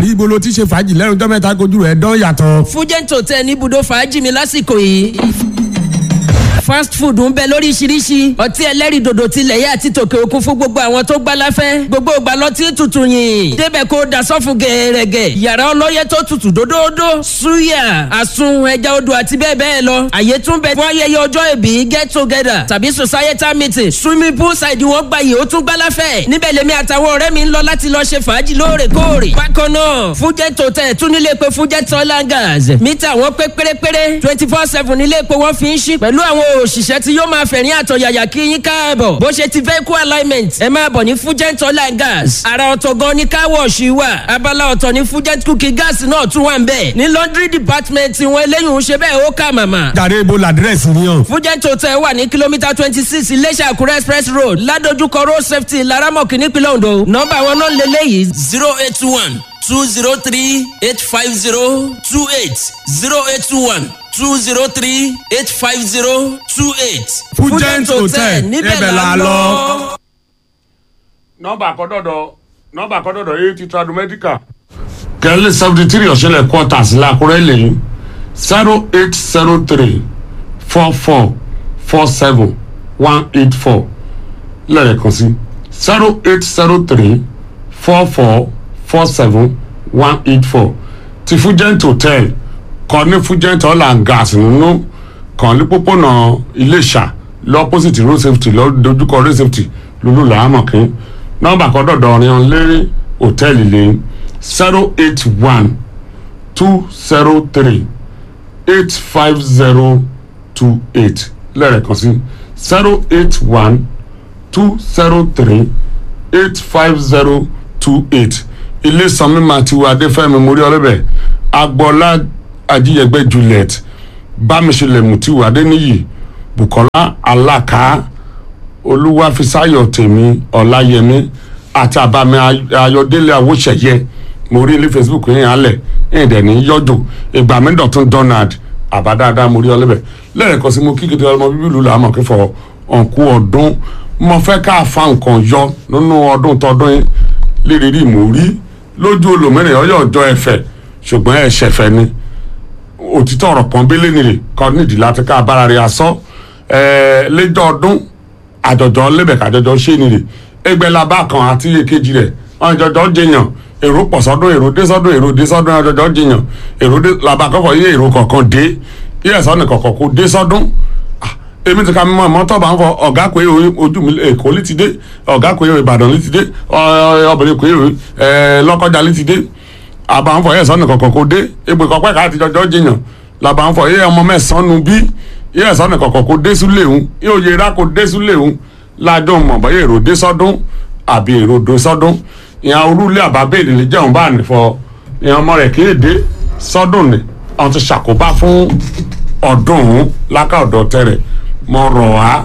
gàrí ibo ló ti ṣe fàájì lẹ́nu ọjọ́ mẹ́ta kojú rẹ̀ dán yàtọ̀. Fugent Hotel ní ibùdó fàájì mi lásìkò yìí. Fast food ń bẹ lóríṣiríṣi ọtí ẹlẹ́rìndòdò tilẹ̀ yẹ àti tòkè òkun fún gbogbo àwọn tó gbá láfẹ́ gbogbo ìgbà lọtí tutù yìn débẹ̀ kó da sọ́fun gẹ̀ẹ́rẹ́gẹ̀ yàrá ọlọ́yẹ tó tutù dódódó suya àsun ẹja odò àti bẹ́ẹ̀ bẹ́ẹ̀ lọ àyè tún bẹ fún ayẹyẹ ọjọ́ ìbí get together tàbí societal meeting swimming pool side wọn gba yìí ó tún gbá láfẹ́ níbẹ̀ lèmi àtàwọn ọ̀rẹ́ mi ń lọ láti lọ ṣe fàájì lóòrèkóòrè bákan náà Fugent Hotel tún nílé pé Fugent Oil and Gas mítà wọn pé pérépéré 24/7 nílé pé wọ́n fi ń ṣí pẹ̀lú àwọn òṣìṣẹ́ tí yóò máa fẹ̀rín àtọ̀yàyà kí yín káàbọ̀ bó ṣe ti vehicle alignment ẹ máa bọ̀ ní Fugent Oil and Gas àrà ọ̀tọ̀ gan ní car wash wà abala ọ̀tọ̀ ní Fugent cooking gas náà tún wà ń bẹ̀ ní laundry department wọn eléyìí ń ṣe bẹ́ẹ̀ ó kà màmá. gàrí ibo làdírẹ́sì ni o. Fugent Hotel wà ní kìlómítà 26 Iléṣà Àkúrẹ́ express road ládojúkọ road safety Laramọ̀kì nípínlẹ̀ Ondo nọ́mbà wọn náà lélẹ́yìí 081-203-850-28 081-203-850-28. Fugent Hotel níbẹ̀ la lọ. nọ́mbà àkọ́dọ̀dọ̀ yìí ti Tradomedical. kẹ́lẹ́ 73 ọ̀ṣẹ́lẹ̀ quarters l'Àkúrẹ́ lẹ́yìn 0803-4447-184 lẹ́ẹ̀kan sí 0803-4447-184 ti Fugent Hotel kan ní Fugent Oil and Gas nínú kan ní pópónà Iléṣà lọ́pọ́sìtì road safety lọ́dojúkọ road safety lulu làámọ̀kín nọ́mbà kan dọ̀dọ̀ ọ̀rìn lé hòtẹ́ẹ̀lì lé 081-203-850-28 lẹ́ẹ̀kan sí 081-203-850-28 ilé sanmi màtiwá adéfẹ́mi mórí ọlẹ́bẹ̀ agbọ́lá ajíyẹgbẹ́ Juliet bámiṣẹlẹ̀ mùtíwá adéníyì Bùkọ́lá Aláká Olúwàfísáyọ̀ tèmi Ọláyẹmí àti àbámi Ayọ̀délé Awóṣẹ̀yẹ mórí ilé Facebook yẹn alẹ̀ ẹ̀yìn dẹ̀ ní yọjò ìgbà mẹ́dọ̀tún Donald àbádáadáa mórí ọlẹ́bẹ̀ lẹ́ẹ̀kan sí mo kí kékeré ọmọ bíbí ìlú làámọ̀ kí fọ ọ̀nkú ọdún mo fẹ́ ká fa nǹkan yọ nínú ọdún tọdún yín lérìí mórí lójú olùmẹ́rin ọyọ́ ọjọ́ ẹ̀fẹ̀ ṣùgbọ́n ẹ̀ṣẹ̀fẹ̀ ni òtítọ́ ọ̀rọ̀ pọ́nbélé nìyẹn kọ́ nídìí láti ká abára rẹ̀ asọ́ lẹ́jọ́ ọdún àjọjọ́ lẹ́bẹ̀ẹ́ àjọjọ́ ṣé nìyẹn ẹgbẹ́lábà kan àti èkejì rẹ̀ àjọjọ́ jẹyàn èrò pọ̀ sọ́dún èrò dé sọ́dún àjọjọ́ jẹyàn èrò dé làbà kọ́kọ́ yé èrò kọ̀ọ̀kan dé yíyẹ sọ́ni kọ̀ọ̀kan kò dé sọ́dún èmi ti ka mímọ́ mọ́tò bá ń fọ ọ̀gá kò yẹ ojú mi Èkó létí dé ọ̀gá kò yẹ Ìbàdàn létí dé ọbẹ̀rẹ̀ kò yẹ Lọ́kọ́jà létí dé àbá ń fọ yẹ sọ́ni kọ̀ọ̀kan kò dé egbò kọ̀ọ̀pẹ́ ká àti jọjọ́ jẹyàn làbà ń fọ yẹ ọmọ mẹ́sàn-án bí yẹ sọ́ni kọ̀ọ̀kan kò dé súlẹ̀ òun yóò yẹ ra kò dé súlẹ̀ òun lájọ́ mọ̀ bọ́ èrò dé sọ́dún àbí èrò dé sọ́dún ìyẹn orúlé àbábẹ́ẹ̀lì lè jẹun bá nìfọ ìyẹn ọmọ rẹ̀ kéde sọ́dún ni àwọn ti ṣàkóbá fún ọdún òun lákà ọ̀dọ̀ tẹ̀rẹ̀ mo rọ̀ wá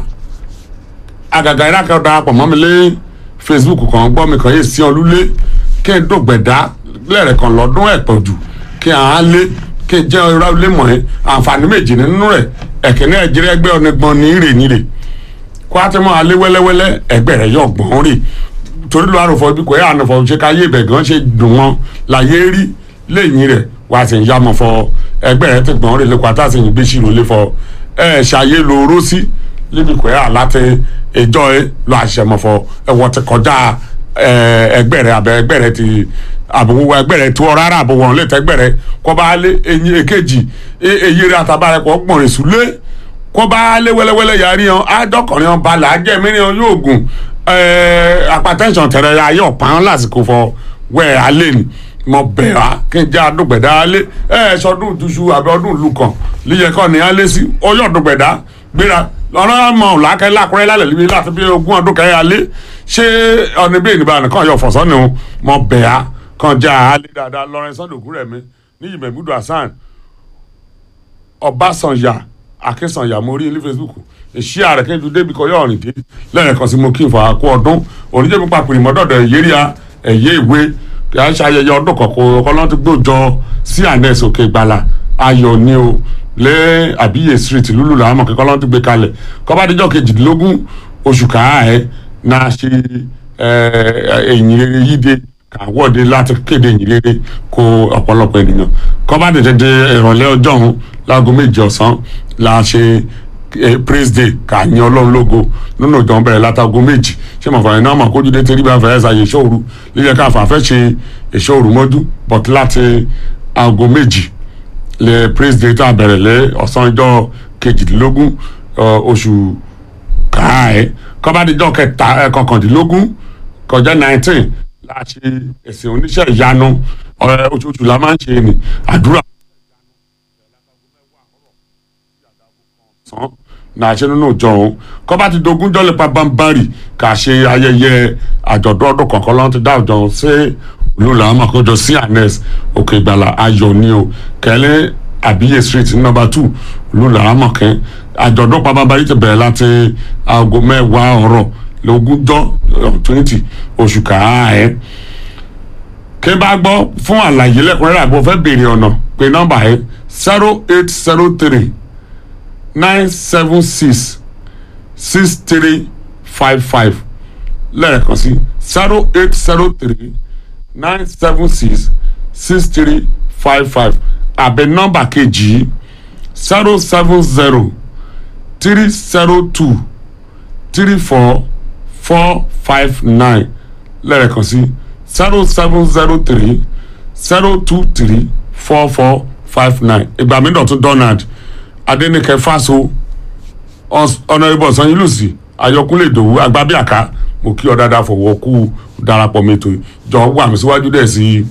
àgàgà ìrákẹ́ ọ̀dọ̀ àpọ̀ mọ́ mi lé Facebook kan gbọ́ mi kan yé sí ọlúlé kí n dògbẹ̀dá lẹ́rẹ̀ kan lọ́dún ẹ̀pọ̀ jù kí à ń lé kí n jẹ́ ọ̀rọ̀ ilé mọ̀ ẹ́ àǹfààní méjì nínú rẹ̀ ẹ̀kẹ́ náà jẹ́rẹ́ ẹgbẹ́ ọ̀nẹ́gbọ́n ní ìrè nílé kó a ti mọ alẹ́ wẹ́lẹ́wẹ́lẹ́ ẹgbẹ́ rẹ̀ yọ̀ gbọ́n rè torí ló àròfọ ibi kò yẹ ànàfọ ṣe ká yé ibẹ̀ gan ṣe dùn wọn láyé rí lẹ́yìn rẹ̀ wá sí ìyá mọ̀ fọ ẹgbẹ́ rẹ̀ ti gbọ́n rè lẹ́kọ̀ọ́ àtàsí ìgbé ṣìrò lé fọ ṣàyé lóró sí níbi kò yẹ àláti ìjọ ẹ lọ àṣẹmọ̀fọ ẹwọ ti kọjá ẹgbẹ́ rẹ̀ àbẹ ẹgbẹ́ rẹ̀ ti àbòwò ẹgbẹ́ rẹ̀ tó rárá àbòwò ọ̀hún lè tẹ́gbẹ́ rẹ̀ kọ́ bá lé eyín èkejì èyí rẹ̀ àtàbà rẹ̀ kọ́ gbọ̀n rẹ̀ sùlé kọ́ bá lé wẹ́lẹ́wẹ́lẹ́ yàrá yẹn àádọ́kọ̀rin ọba làájẹ́ mìíràn yóò gùn apatẹ́sán tẹ̀rẹ̀ ayé ọ̀pá lásìkò fọ wẹ̀ alẹ́ ni mo bẹ̀ wá kí n jẹ́ àdùgbẹ̀dá alẹ́ sọdún ìtúṣu àbẹ ọdún ìlú kan líyẹ̀kọ́ ni alẹ́ sí ọyọ́ àdùgbẹ̀dá gbéra lọ́rọ́ mọ̀ làákẹ́ lákùrẹ́ lálẹ́ níbi láti bí ogún ọdún kẹ́yà alẹ́ ṣé ọ̀nà bí ènìyàn nìkan yọ fọ̀sọ́ ni mo bẹ̀ wá kan jẹ́ alẹ́ dáadáa Lawrence Odògúnrẹ̀mí níyì Mẹ̀múdù Hasan Ọbásànyà Akínsànyà mo rí ní Facebook èsì ààrẹ kí n ju débi kọ yọ ọ̀rìn dé lẹ́ẹ̀kan sí mo kí n fà á kó ọdún oníjẹ́ mi papòrì mọ́dọ̀dọ̀ ìyéríà ẹ̀yẹ ìwé kí a ṣe ayẹyẹ ọdún kọ̀ọ̀kan ọkọ̀lọ́n ti gbójọ sí ànẹ́sì òkè ìgbàlà ayọ̀ ni o lé àbíyè street lúlù làwọn ọmọ kọ́lọ́n ti gbé kalẹ̀ kọ́bádéjọ́ 22 oṣù káà ẹ̀ náà ṣe ẹ̀yìn yíde kà wọ́ọ̀dé láti kéde yìí lédè kó ọ̀pọ̀lọpọ̀ ènìyàn kọ́ bá dẹ̀dẹ̀ ìrọ̀lẹ́ ọjọ́ ọ̀hún láago 7 ọ̀sán la ṣe praise day kà yín ọlọ́run lógo nínú ìjọ bẹ̀rẹ̀ látago 2 ṣé mo fààyàn náà mọ̀ kójú dé torí bá fẹ́ ṣàyè ìṣòro lílẹ̀ káfà fẹ́ ṣe ìṣòro mọ́jú but láti aago 2 lè praise day tó a bẹ̀rẹ̀ lé ọ̀sán ìjọ 22 oṣù kàáẹ́ kọ́ bá dijọ́ 19 kọjá 19 la ṣe ẹ̀sìn oníṣẹ́ ìyanu oṣooṣù la máa ń ṣe ní àdúrà náà ṣe nínú ìjọ òun kọ́ bá ti dogun jọ́lẹ̀ pabambari kà ṣe ayẹyẹ àjọ̀dún ọdún kọ̀ọ̀kan lọ́n ti dá ọjọ́ sí olùlà àmàkójọ sí anes òkè ìgbàlà ayọ̀ ni o kẹ́lẹ́ àbíyè street number 2 olùlà àmàkẹ́ àjọ̀dún pabambari ti bẹ̀rẹ̀ láti aago 10 ọ̀rọ̀ lógúnjọ́ 20 oṣù kàáẹ́ kí bá gbọ́ fún àlàyé lẹ́kùnrẹ́rẹ́ àbọ̀ fẹ́ béèrè ọ̀nà pé nọ́mbà ẹ̀ 0803 976 6355 lẹ́ẹ̀kan sí 0803 976 6355 àbẹ nọ́mbà kejì 070 302 34459 lẹ́ẹ̀kan sí 0703 023 4459 ìgbà mi dọ̀tún Donald Adéníkẹ́ Fáso Honorable Sanyinlusi Ayọ̀kúnlé Ìdòwú Agbábíàká mo kí ọ dáadáa fọwọ́ kú darapọ̀ mẹ́tò jọ wà mí síwájú dẹ̀ sí i.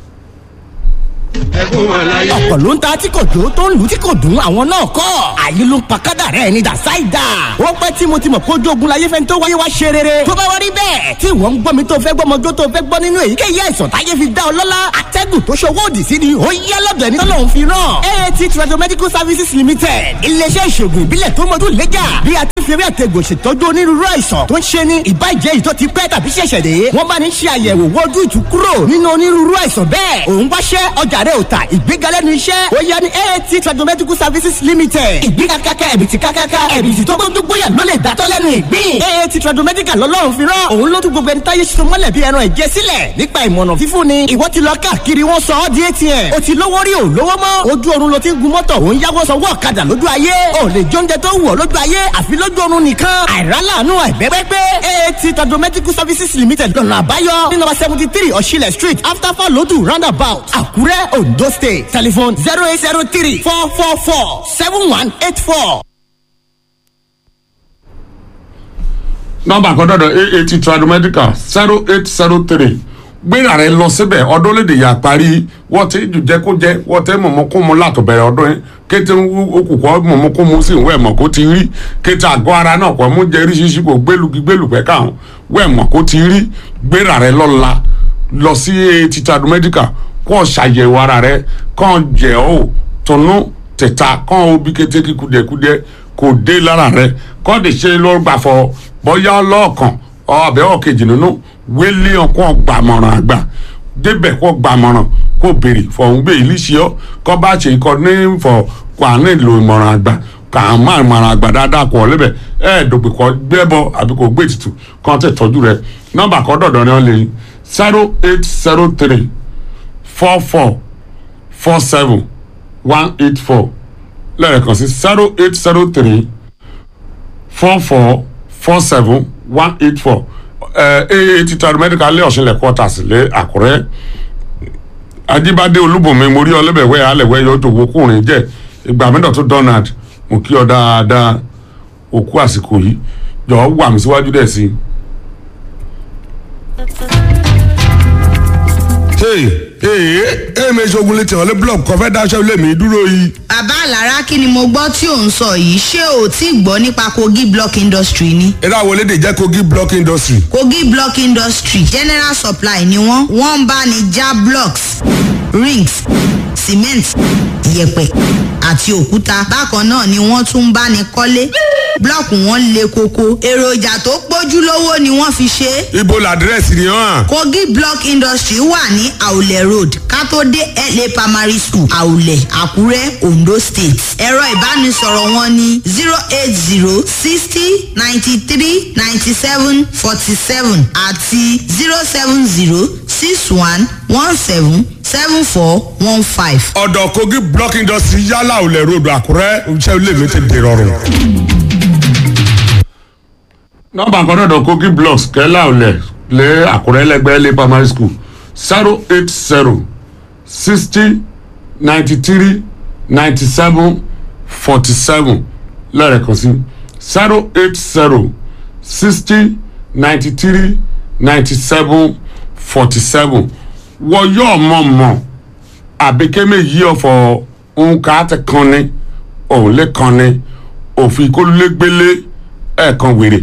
ọ̀pọ̀ ló ń ta tí kò jó tó ń lù tí kò dùn àwọn náà kọ́ àyè ló ń pa kádà rẹ̀ ní dàsáìdà ó pẹ́ tí mo ti mọ̀ kójú ogun láyé fẹ́ tó wáyé wá ṣe rere tó bá wá rí bẹ́ẹ̀ tí wọ́n ń gbọ́ mi tó fẹ́ gbọ́ mọ́jọ́ tó fẹ́ gbọ́ nínú èyíkéyìí àìsàn táyé fi dá ọ lọ́lá àtẹ́gùn tó ṣòwò òdì sí ni ó yá lọ́dọ̀ ẹni tọ́lọ́run fi rán AAT Tradomedical Services Limited iléeṣẹ́ ìṣègùn ìbílẹ̀ tó mọ́jú lẹ́jà bí a ti fi rí àtẹ̀gùn ṣètọ́jú onírúurú àìsàn tó ń ṣe ní ìbàjẹ́ yìí tó ti pẹ́ tàbí ṣẹ̀ṣẹ̀ dé wọ́n bá ní ṣe àyẹ̀wò wojú ìtúkúrò nínú onírúurú àìsàn bẹ́ẹ̀ òun wáṣẹ́ ọjà rẹ̀ ò tà ìgbéga lẹ́nu iṣẹ́ ó yá ní AAT Tradomedical Services Limited ìgbéga káká ẹ̀bìtì kákáká ẹ̀bìtì tó gbójú gbóyà ló lè dátọ́ lẹ́nu ìgbín AAT Tradomedical lọ́lọ́run fi rán òun ló tún gbogbo ẹni táyé ṣiṣẹ́ mọ́lẹ̀ bí ẹran ẹ̀jẹ̀ sílẹ̀ nípa ìmọ̀nà fífún ni ìwọ ti lọ káàkiri wọn sọ ọ́ di ATM o ti lówó rí o lówó mọ́ ojú oorun ló ti ń gun mọ́tò òun yáwó sanwó ọ̀kadà lójú ayé o lè jẹ oúnjẹ tó wù ọ́ lójú ayé àfi lójú oorun nìkan àìrálànú àìbẹ́gbẹ́gbẹ́ AAT Tradomedical Services Limited lọ́nà àbáyọ ní number 73 Ọ̀ṣilẹ̀ street after Falodu roundabout Àkúrẹ́ Ondo State telephone 0803 444 7184. nọ́mbà kan dọ̀dọ̀ AAT Tradomedical 0803 gbéra rẹ lọ síbẹ̀ ọdún lédè yà parí wọ́n ti jùjẹ́kújẹ́ wọ́n ti mọ̀mọ́kúmu látọ̀ bẹ̀rẹ̀ ọdún yẹn kété okùnkọ́ mọ̀mọ́kúmu sí wẹ́ẹ̀mọ̀ kó ti rí kété àgọ́ ara náà kọ́ mú jẹ́ ríṣiríṣi kò gbélùpẹ́ káwọn wẹ́ẹ̀mọ̀ kó ti rí gbéra rẹ lọ́la lọ sí AAT Tradomedical kó ṣàyẹ̀wò ara rẹ kàn jẹ́ ò tùnú tẹ̀ta kàn ó bí kété kí kúdẹ̀kúdẹ̀ kò dé lára rẹ kọ́ de ṣe ló gbà fọ bọ́yá ọlọ́ọ̀kan ọbẹ̀ ọ̀kejì nínú wélé ọkọ̀ gbàmọ̀ràn àgbà débẹ̀ kọ́ gbàmọ̀ràn kó béèrè fọ̀hún gbé ìlíṣẹ́ ọ́ kọ́ bá ṣe kọ́ ní fọ̀ kó à ní lo ìmọ̀ràn àgbà kà á má ìmọ̀ràn àgbà dáadáa kọ́ lébẹ̀ dògbè kọ́ gbẹ́bọ àbí kò gbé ètùtù kọ́ tẹ̀ tọ́jú rẹ̀ nọ́mbà kọ́ dọ̀dọ̀ ni wọ́n lè 0803 44 47 184 lẹ́ẹ̀kan sí 0803 44 47 184 AAT Tradomedical lé Ọ̀ṣinlẹ̀ quarters lé Àkúrẹ́ Ajíbádé Olúbùnmi mo rí ọlẹ́bẹ̀wẹ́ alẹ́wẹ́ yọjọ́ òkúrin jẹ́ ìgbà mẹ́dọ̀ tó Donald mo kí ọ dáadáa òkú àsìkò yìí jọ wà mí síwájú dẹ̀ sí. méjì ogun létí ọ̀lẹ́ blọọkù kan fẹ́ dáṣẹ́ ilé mi dúró yìí. bàbá àlàrá kí ni mo gbọ́ tí ò ń sọ yìí ṣé o tí gbọ́ nípa Kogi Block Industry ni. eré àwọn elédè jẹ́ Kogi Block Industry. Kogi Block Industry general supply ni wọ́n ń bá ní já blocks rings cement yẹ̀pẹ̀ àti òkúta bákan náà ni wọ́n tún ń bá ní kọ́lé blọọkù wọn le koko èròjà tó pójúlówó ni wọ́n fi ṣe. ibo làdírẹ́sì ni hàn. Kogi Block Industry wà ní Àwùlẹ̀ Road kátó dé LA Primary School Àwùlẹ̀ Àkúrẹ́ Ondo State. ẹ̀rọ ìbánisọ̀rọ̀ wọn ní 08060939747 àti 07061177415. ọ̀dọ̀ Kogi Block Industry yálà òlẹ̀ road Àkúrẹ́ iṣẹ́ ilé mi ti dèrọ̀rùn. nọ́mbà kan náà Kogi blocks kẹ́lá ọ̀lẹ̀ lé Àkúrẹ́ lẹ́gbẹ́ lé primary school 08060939747 lẹ́ẹ̀kan sí 08060939747 wọ́n yóò mọ̀ àbíkẹ́mẹ́ yí ọ̀fọ̀ nǹkan àti kan ní òun lè kan ní òfin kólúlégbélé ẹ̀ẹ̀kan wèrè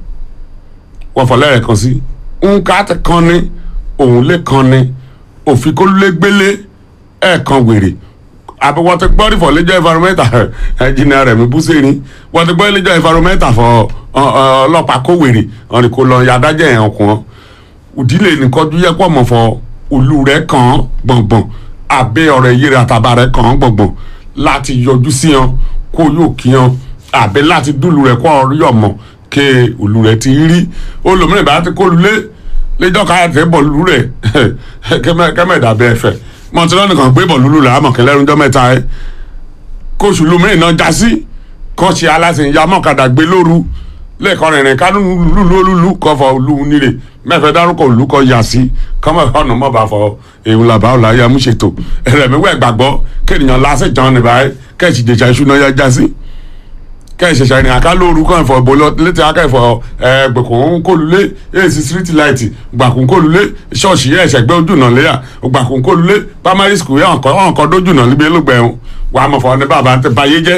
wọ́n fọ lẹ́ẹ̀kan sí nǹkan àti kan ní òun lè kan ní òfin kólúlégbélé ẹ̀ẹ̀kan wèrè àbí wọ́n ti gbọ́ ìfọ̀ lẹ́jọ́ environmental ẹ̀jìnà rẹ̀ mi bú sẹ́ni wọ́n ti gbọ́ lẹ́jọ́ environmental fọ ọlọ́pàá kó wèrè ọ̀rìn kò lọ yàdájẹ́ ẹ̀ ọkùnrin òdìlé nìkọ́jú yẹ pọ̀ mọ̀ fọ olú rẹ̀ kàn gbọ̀ngbọ̀n àbẹ́ ọ̀rẹ́ yìí rẹ̀ àtàbà rẹ̀ kàn gbọ̀ngbọ̀n láti yọjú sí yan kó yóò kí yan àbẹ́ láti dúlù rẹ̀ kọ́ yọ̀ mọ̀ ké olú rẹ̀ ti rí olùmíràn bá ti kó lulẹ̀ lẹ́jọ́ káyà tẹ́ bọ̀ lulú rẹ̀ kẹ́mẹ̀dàbẹ́ ẹ̀fẹ̀ mọ̀tìlọ́ nìkan gbé bọ̀ lulú rẹ̀ àmọ̀kẹ́ lẹ́rúnjọ́ mẹ́ta ẹ̀ kóṣù lùmíràn náà já sí kọ́ṣe aláṣẹ ìyá mọ̀kadà gbé lóru lẹ́ẹ̀kan rìnrìn kánú lúlú kọfọ olú nílé mẹ́fẹ́ dárúkọ olú kọ yà sí kọ́mọ̀ ọ̀nà mọ̀ bá fọ èèwù làbá ọ̀la yà mú ṣètò ẹ̀rẹ̀míwẹ̀ gbàgbọ́ kéèyàn lásì jàn ní báyìí kẹ́ẹ̀sì jẹ̀ṣà ìṣúná yá já sí kẹ́ẹ̀sì ṣẹ̀ṣà ìrìn àká lóru kọ́ ẹ̀fọ́ ìbò létí akẹ́fọ́ gbẹ̀kùn kólulé èsì street light gbàkùn kólulé ṣọ́ọ̀ṣì yẹ ẹ̀ṣẹ̀gbẹ́ ojú náà léyà gbàkùn kólulé primary school yẹ ọ̀nkọ́ dójú náà níbi elógbẹ̀ẹ́hùn wàá mọ̀ fọ́ ní bàbá ti báyé jẹ́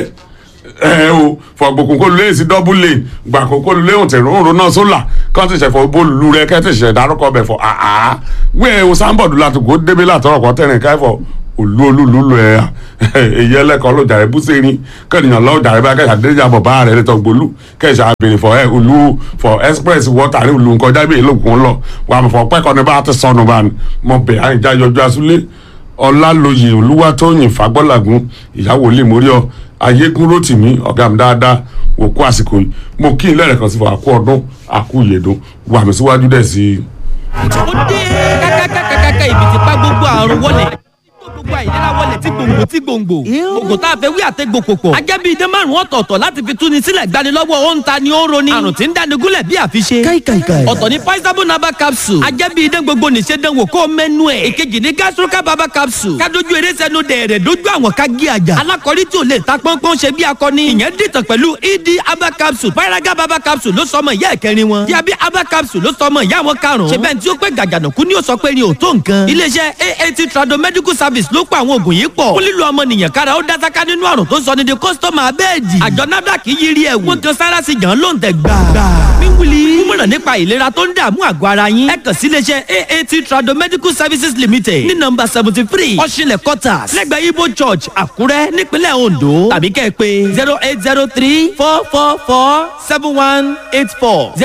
o fọ gbòkùnkó lulẹ̀ sí double lane gbàkókó lulẹ̀ òǹtẹ̀rún òrùn náà sólà kán ti ṣẹ̀fọ̀ bólú rẹ kẹ́ ti ṣẹ̀ dárúkọ bẹ̀ fọ àá wíwẹ̀ o sáńbọ̀dù láti kó débé látọ̀rọ̀ kọ́ tẹ̀rìn káfọ̀ olúolúlu ẹ̀ èyí ẹlẹ́kọ̀ọ́ ló jàre bú sẹ́ni kẹ́nìyàn lọ́ọ́ jàre bá kẹ́sà déjà bọ̀ bá rẹ̀ lẹ́tọ̀ gbolú kẹ́sà béèrè fọ olú fọ express water ní olú nǹkan jábẹ́ ìlókun lọ wà mọ̀ fọ pẹ́kọ̀ ní bá ti sọnù bá ní mọ̀ bẹ̀ àyìnjá yọjú asúlé ọlálòyè olúwatóyìn fagbọ́làgún ìyàwó lè mórí ọ ayégún rotimi ọ̀gá mi dáadáa òkú àsìkò yìí mo kí n lẹ́rẹ̀kan sí fún àkú ọdún àkú ìyèdún wà mí síwájú dẹ̀ sí i. ó dé kákákákákáká ibi tí pa gbogbo àrùn wọlé gbogbo àìlera wọlé tí gbòǹgbò oògùn tá a fẹ́ wí àtẹ̀gbò pòpọ̀ ajẹ́bí idé márùn-ún ọ̀tọ̀ọ̀tọ̀ láti fi túni sílẹ̀ gbanilọ́wọ́ ó ń ta ni ó ń roni àrùn tí ń dánigúnlẹ̀ bí àfiṣe ọ̀tọ̀ ní paisabo naba capsule ajẹ́bí idé gbogbo nìṣe dánwò kó mẹ́nu ẹ̀ èkejì ní gastroca baba capsule kádojú eré sẹ́nu dẹ̀rẹ̀ dójú àwọn kági àjà alákọ̀rí tí ò lè ta pọ́npọ́n ṣe bí akọni ìyẹn dìtàn pẹ̀lú ed aba capsule paraga baba capsule ló sọmọ ìyá ẹ̀kẹrin wọn diabi aba capsule ló sọmọ ìyá wọn karùn-ún ṣe bẹ́ẹ̀ tí ó pé gàgànàkú ni ó sọ pé ni ò tó nǹkan iléeṣẹ́ aat trado medical service ló pa àwọn oògùn yìí pọ̀ fún lílo ọmọnìyàn kára ó dásáká nínú àrùn tó sọ ní di kọ́sítọ́mù abẹ́ẹ̀dì àjọ NAFDAC yiri ẹ̀ wọ́n kan sára sí jàn ló ń tẹ̀ gbà. wíwúli múmọ̀ràn nípa ìlera tó ń dààmú àgọ́ ara yín ẹ kàn sí iléeṣẹ́ aat trado medical services limited ní nọ́mbà 73 ọ̀ṣinlẹ̀ quarters lẹ́gbẹ̀ẹ́ ibo church àkúrẹ́ nípínlẹ̀ ondo tàbí kẹ́ ẹ pé 08034447184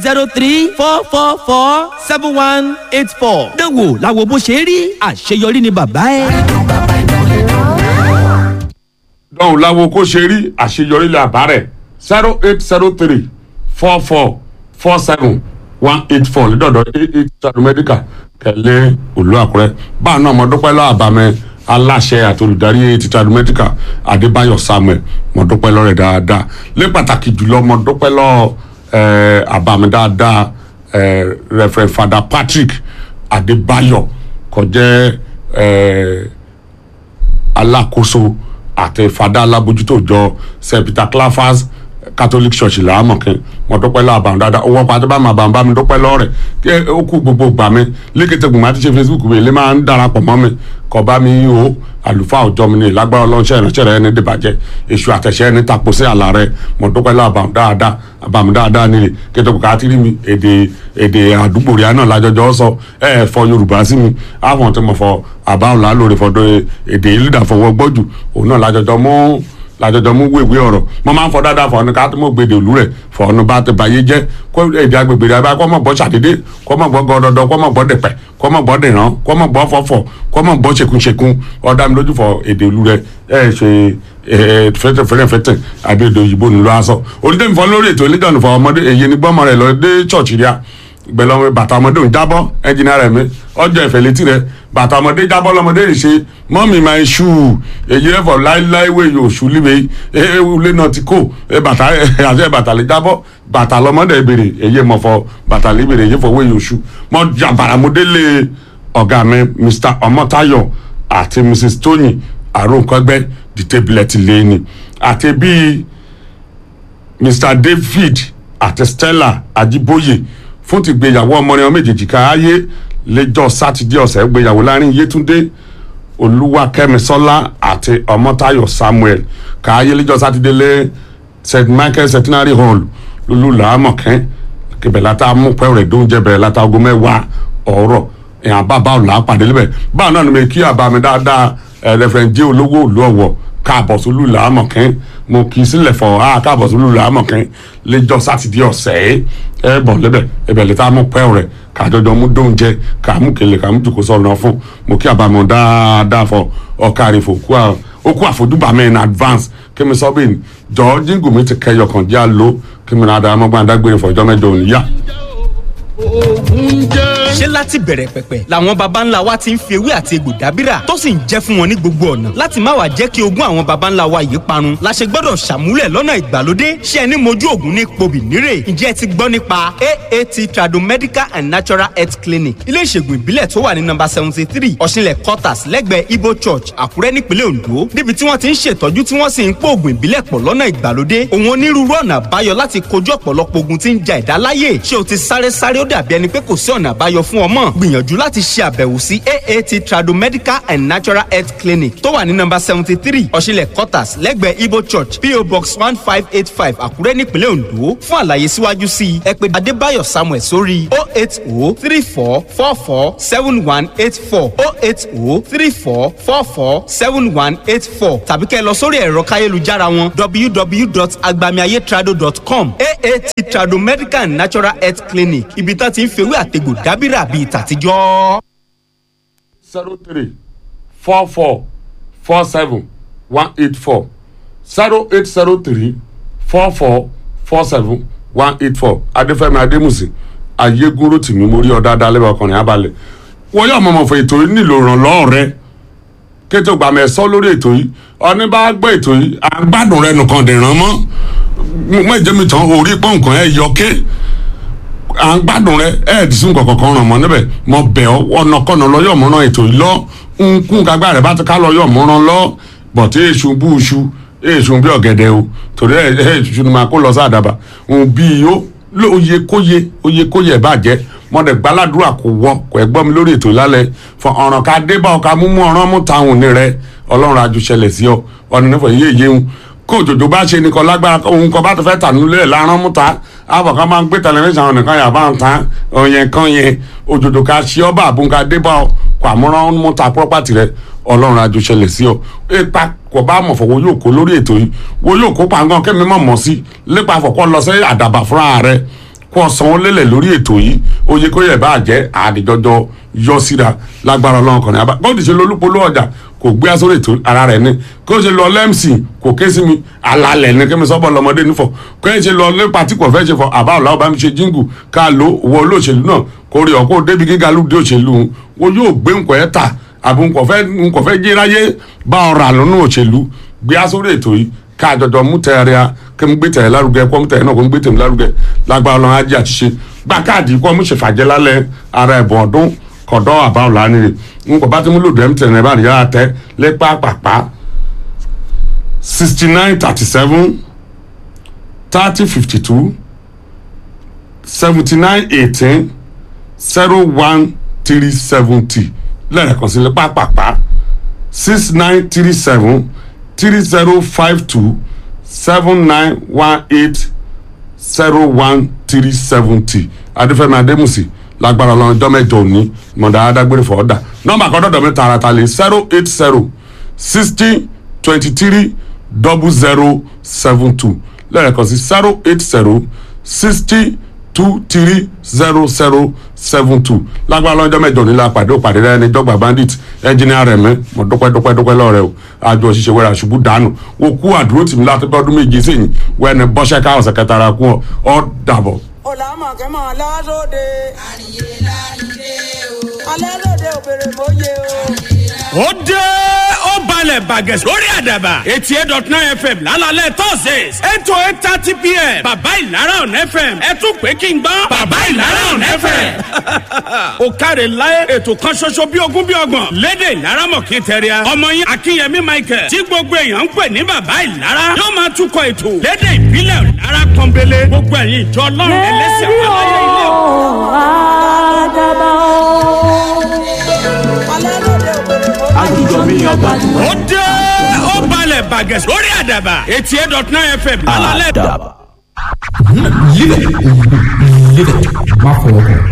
08034447184 dánwò làwọn bó ṣe rí àṣeyọrí ni bàbá ẹ. dọ́hùn láwo kó ṣe rí àṣeyọrí lè àbárẹ̀ 08034447184 lẹ́dọ̀dọ̀ aat trado medical kẹlẹ́ òlú àkúrẹ́ báwọn náà mo dúpẹ́ lọ́wọ́ àbámẹ́ aláṣẹ àti olùdarí aat trado medical adébáyọ̀ samuel mo dúpẹ́ lọ́wọ́ rẹ̀ dáadáa lé pàtàkì jùlọ mo dúpẹ́ lọ́wọ́ àbámẹ́ dáadáa reverend father patrick adébáyọ̀ kọjẹ́ alákòóso àti fada alábòjútó jọ st peter claffers catholic church làámọ̀kẹ́ mo dúpẹ́ lọ́wọ́ àbàmì dáadáa owó pàtó bá máa bá mi dúpẹ́ lọ́wọ́ rẹ̀ kí ó kú gbogbo gbà mí lékété gbùmọ̀ àti ṣe facebook mi lè máa ń darapọ̀ mọ́ mi kọ́ bá mi o àlùfáà ọjọ́ mi ní ìlágbára ọlọ́nṣẹ́ ìránṣẹ́ rẹ̀ ní dìbàjẹ́ èṣù àtẹ̀ṣẹ́ ní tapo sí àlà rẹ̀ mo dúpẹ́ lọ́wọ́ àbàmì dáadáa nílé kété kò ká tí rí mi èdè àdúgbò rẹ̀ náà lájọjọ́ sọ fọ yorùbá sí mi àwọn tí mo fọ àbáwọlá lórí fọdọ èdè ìlúdà fọwọ́ gbọ́jù òun náà lájọjọ́ mú làjọjọ mú wéwé ọ̀rọ̀ mo máa ń fọ dáadáa fọ ọ̀nà ká tó mọ̀ gbèdè òlú rẹ̀ fọ ọ̀nà bá ti bàyé jẹ́ kó èdè agbègbè rẹ̀ abá kó mọ̀ bọ́ ṣàdédé kó mọ̀ gbọ́ gọdọdọ kó mọ̀ gbọ́ dẹ̀pẹ̀ kó mọ̀ gbọ́ dìran kó mọ̀ gbọ́ fọ̀fọ̀ kó mọ̀ gbọ́ ṣekúnṣekún ọ̀dà mi lójú fọ èdè òlú rẹ̀ ṣe fẹ́tẹ̀ àbí èdè òyìnbó nílò aṣọ onídẹ́mi fọ lórí ètò ìlẹ́jọ́ nìfọ ọmọdé èyí ni gbọ́mọ rẹ̀ lọ dé ṣọ́ọ̀ṣì ríà gbẹlọmọ bàtà ọmọdé òun jábọ́ ẹnjìnà rẹ̀ mi ọjọ́ ìfẹ́ létí rẹ̀ bàtà ọmọdé jábọ́ lọmọdé rẹ̀ ṣe mọ́mì máa ń ṣú èyí ẹ̀fọ́ láíláí wẹ̀ yóò ṣú líbe ewúlé náà ti kó bàtà àti bàtà lè jábọ́ bàtà lọmọdé ìbèrè èyí mọ̀fọ́ bàtà lè ìbèrè èyí fọ́ wẹ̀ yóò ṣú mọ́ jàǹbàrà mo délé ọ̀gá mi Mr. Ọmọ́táyọ̀ àti Mrs. Tóyìn àrùnkọ́gbẹ́ dìtẹ́bìlẹ̀tì lẹ́ni àti bíi Mr. David àti Stella Ajíbóyè fún ti gbéyàwó ọmọrin ọmọ méjèèjì káyé lẹ́jọ́ sátidé ọ̀sẹ̀ gbéyàwó láàrin Yétúndé Olúwakẹ́misọ́lá àti Ọmọ́táyọ̀ Samuel káyé lẹ́jọ́ sátidé lé St. Michael Centenary Hall lulùlámọ̀kẹ́ kẹbẹ̀láta mọ̀pẹ́ rẹ̀ dóúnjẹ bẹ̀rẹ̀ láta aago 10 ọ̀rọ̀ èèyàn bá ọ̀là pàdé lébẹ̀ báwọn náà ni mi kí àbámi dáadáa rẹfẹ̀rẹ̀ǹdì olówó òlú ọ̀wọ̀ káàbọ̀ sólù làámọ̀kẹ́ mo kì í sílẹ̀ fọ̀ káàbọ̀ sólù làámọ̀kẹ́ lẹ́jọ́ sátidé ọ̀sẹ̀ ẹ bọ̀ lẹ́bẹ̀ ẹbẹ̀ lẹ́ta mú pẹ́ rẹ̀ kájọjọ mú dóúnjẹ kàmú kele kàmú jòkó sọ̀rọ̀ fún mo kí àbámọ̀ dáadáa fọ ọ̀kàrí fò okú àfojúbàmẹ́ in advance kí mi sọ bí jọ̀ọ́ jíngù mi ti kẹyọ kàn já lo kí mi náà dáa mọ́gbọ́n adágbére fọjọ́ mẹ́jọ òní yá. ṣé láti bẹ̀rẹ̀ pẹ̀pẹ̀ làwọn baba ńlá wa ti ń fi ewé àti egbò dábìrà tó sì ń jẹ́ fún wọn ní gbogbo ọ̀nà láti má wàá jẹ́ kí ogún àwọn baba ńlá wa yìí parun la ṣe gbọ́dọ̀ ṣàmúlẹ̀ lọ́nà ìgbàlódé ṣé ẹni mojú ògùn ní pobì nírè ǹjẹ́ ẹ ti gbọ́ nípa AAT Tradomedical and Natural Health Clinic ilé ìṣègùn ìbílẹ̀ tó wà ní nọ́mbà 73 Ọ̀ṣinlẹ̀ quarters lẹ́gbẹ̀ẹ́ Ibo Church Àkúrẹ́ nípínlẹ̀ Ondo níbi tí wọ́n ti ń ṣètọ́jú tí wọ́n sì ń pò ògùn ìbílẹ̀ pọ̀ lọ́nà ìgbàlódé òun onírúurú ọ̀nà àbáyọ láti kojú ọ̀pọ̀lọpọ̀ ogun tí ń ja ẹ̀dá láyè ṣé o ti sáré ó dàbí ẹni pé kò sí ọ̀nà àbáyọ fún ọmọ gbìyànjú láti ṣe àbẹ̀wò sí AAT Tradomedical and Natural Health Clinic tó wà ní nọ́mbà 73 Ọ̀ṣinlẹ̀ quarters lẹ́gbẹ̀ẹ́ Ibo Church PO Box 1585 Àkúrẹ́ nípínlẹ̀ Ondo fún àlàyé síwájú sí i ẹ pè Adébáyọ̀ Samuel sórí 08034447184 08034447184 tàbí kẹ́ ẹ lọ sórí ẹ̀rọ káyélujára wọn www.agbamiayetrado.com AAT Tradomedical and Natural Health Clinic ibi tá ti ń fewé àtegbò dábìrà bíi tàtijọ́. 0344471184 08034447184 Adéfẹ́mi Adémùsì ayégúnró tìmí mórí ọ̀dáadáa lẹ́bàá ọkùnrin abalẹ̀ wọ́n yóò mọ̀mọ́ fún ètò yìí nílò ìrànlọ́wọ́ rẹ kéto gbàmọ̀ ẹ̀sọ́ lórí ètò yìí ọ̀ní bá gbọ́ ètò yìí àgbàdùn rẹ nìkan dìran mọ́ mẹ́jẹ̀mí tán orí pọ́n nǹkan ẹ̀ yọké à ń gbádùn rẹ ẹ̀ẹ́dìsún kọ̀ọ̀kan ràn mọ́ níbẹ̀ mọ bẹ̀ ọ́ ọ̀nàkọ́nà lọ́yọ̀ mọ́ràn ètò yìí lọ nkún kagbá rẹ̀ bá ti ká lọ́yọ̀ mọ́ràn lọ bọ̀tí èṣù bú iṣu èṣù bí ọ̀gẹ̀dẹ̀ o torí èṣù ni máa kó lọ sí àdàbà òun bí ó oyè kóye ẹ̀ bàjẹ́ mọ̀dẹ̀ gbàládùra kò wọ kò ẹ̀ gbọ́ mi lórí ètò ìlálẹ̀ fún ọ̀ràn ká dé bá ọ̀ka múmú ọ̀ràn mú táwọn ní rẹ ọlọ́run àjùṣẹlẹ̀ sí ọ ọ̀nà nífọ̀ yéye kó òjòjò bá ṣe nìkan lágbára òun kan bá ti fẹ́ tà nílé ẹ̀ lárán mú ta àbọ̀ká máa ń gbé tẹlifíṣàn àwọn nìkan yàrá ń ta ọ̀yẹn kan yẹn òjòjò ká ṣe ọ́ bá àbúǹkà dé bá ọ kó àmúràn mú ta pọ́pátì rẹ ọlọ́run àjùṣẹlẹ̀ sí ọ ipa kò bá mọ̀ fọ̀ wo yóò kó lórí ètò yìí wo yóò kó pàǹgàn kẹ́mi mọ̀ sí lépa àfọ̀kọ́ lọ sí àdàbà fúnra rẹ kó sanwó lélẹ̀ lórí ètò yìí oyè kó yẹ bá jẹ́ àdìjọjọ yọ síra lágbára ọlọ́run kan ní abá bọ́ọ̀dì ṣe lolúpolú ọjà kò gbé asórí ètò ara rẹ̀ ní kó ṣe lọ lẹ́mùsì kò ké sí mi alalẹ̀ ní kí mi sọ́bọ̀ lọ́mọdé nífọ̀ kó ṣe lọ lépa tí kò fẹ́ ṣe fọ àbá ọ̀la ọba mi ṣe jíǹgù ká lo owó olóṣèlú náà kó rí ọkọ̀ débi gíga lóde òṣèlú wọn yóò gbé nǹkan ẹ̀ tà àbí nǹkan fẹ́ jíráyé bá ọ̀rà lọ́nà òṣèlú gbé asórí ètò yìí káàjọjọ mú tẹ̀rẹ̀ kí n gbé tẹ̀rẹ̀ lárugẹ kó mú tẹ̀rẹ̀ náà kó n gbé tẹ̀rẹ̀ lárugẹ lágbára ọlọ́run ajé àtiṣe gba káàdì kó mú ṣèfàjẹ́ lálẹ́ ara ẹ̀bùn ọdún kọ̀dọ̀ àbáwọlá ni n kò bá ti mú lòdù mtn ẹ̀ bá rí yàrá tẹ lẹ́pà pàpà 6937 3052 7918 01370 lẹ́ẹ̀kan sí lẹ́pà pàpà 6937 3052 7918 01370 Adéfẹ́mi Adémùsì lágbára Ọlọ́run ọjọ́ mẹ́jọ òní mọ̀dà adágbére fọ́ ọ̀dà nọ́mbà kan dọ̀dọ̀ mi tààràtà lè 080 60 23 0072 lẹ́ẹ̀kan sí 08060230072 lágbára lọ́jọ́ mẹ́jọ nílá pàdé rẹ ní dọ́gba bandit ẹnjìnìá rẹ̀ mẹ́ mo dúpẹ́ lọ́rẹ́ o àjọ òṣìṣẹ́ wẹ́rẹ́ àṣubú dànù o kú àdúró tì mí láti ọdún méje sẹ́yìn wẹ́ni bọ́ṣẹ́ káwọn sẹ̀kẹtàrà kú ọ dàbọ̀. ọ̀làmọ̀kẹ́ máa lásòde. àríyé láríyé o. alẹ́ lóde òbèrè mọ́yé o. ó dé ó balẹ̀ bàgẹ́ lórí àdàbà 88.9 FM lálálẹ̀ thursdays 8 to 8:30 p.m. bàbá ìlara on FM ẹ tún pé kí n gbọ́ bàbá ìlara on FM. ó káre láyé ètò kan ṣoṣo bí ogún bí ọgbọ̀n lédè ìlara mọ̀kí tẹ̀ríà ọmọ yín akínyẹmí michael tí gbogbo èèyàn ń pè ní bàbá ìlara yóò máa túkọ̀ ètò lédè ìbílẹ̀ ìlara pọ́nbélé gbogbo ẹ̀yin ìjọ ọlọ́run ẹlẹ́sìn àbáláyé ilé o. ó dé ó balẹ̀ bàgẹ́ lórí àdàbà 88.9 FM lálálẹ̀. àdàbà. live it. má fọwọ́ kàn.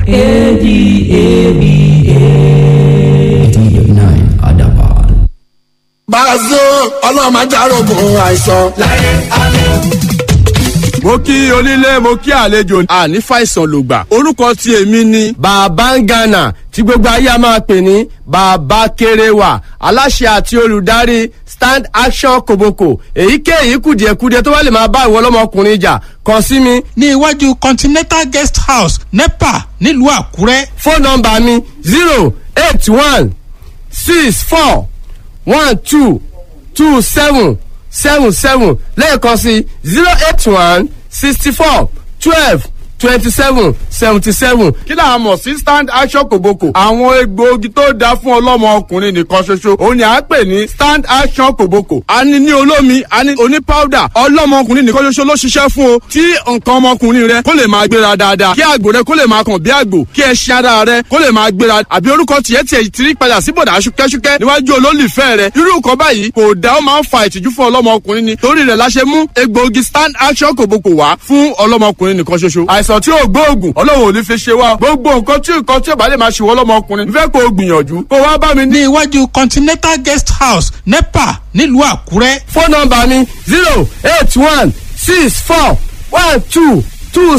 ADABA 89 àdàbà. Bàzó ọlọ́run máa járógun àìsàn. láyé alẹ́. mo kí onílé mo kí àlejò àní fàìsàn lògbà orúkọ tí èmi ni bàbá ń gànà tí gbogbo ayé a máa pè ní bàbá kéréwà aláṣẹ àti olùdarí stand action koboko èyíkéyìí kùdìẹ̀kudiẹ tó bá lè máa bá ìwọ ọlọ́mọkùnrin jà kàn sí mi. ní iwájú continental guest house nepa nílùú àkúrẹ́. fóònù nọ́mbà mi 08164122777 lẹ́ẹ̀kan sí 08164122777. kí là á mọ̀ sí stand action kòbókò. àwọn egbòogi tó dáa fún ọlọ́mọ ọkùnrin nìkan ṣoṣo òun ni à ń pè ní stand action kòbókò. a ní ní olómi a ní oní powder ọlọ́mọ ọkùnrin nìkan ṣoṣo ló ṣiṣẹ́ fún o. tí nǹkan ọmọkùnrin rẹ kó lè máa gbéra dáadáa kí àgbò rẹ kó lè máa kàn bí àgbò kí ẹṣin ara rẹ kó lè máa gbéra àbí orúkọ tiẹ̀ ti rí padà sí bọ̀dà ṣúkẹ́ṣúkẹ́ níwájú olólùfẹ́ rẹ irú nǹkan báyìí kò dá ó máa ń fa ìtìjú fún ọlọ́mọkùnrin ni torí rẹ̀ la ṣe mú egbòogi stand action kòbókò wá fún ọlọ́mọkùnrin nìkan ṣoṣo. àìsàn tí ò gbóògùn ọlọ́run ò ní fi ṣe wá gbogbo nǹkan tí ò bá lè máa ṣe wọ́n ọlọ́mọkùnrin n fẹ́ kó o gbìyànjú kó wá bá mi ní iwájú continental guest house nepa nílùú àkúrẹ́. fóònù nọ́mbà mi 0816412